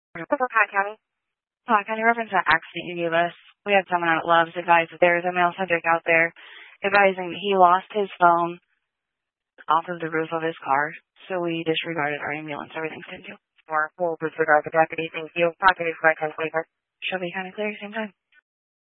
Pat County. Kind of reference that accident you gave us. We had someone at Love's advise that there is a male subject out there advising that he lost his phone off of the roof of his car, so we disregarded our ambulance. Everything's 10-2. Or we'll disregard the deputy. Thank you. Talk to you for 10 She'll be kind of clear same time.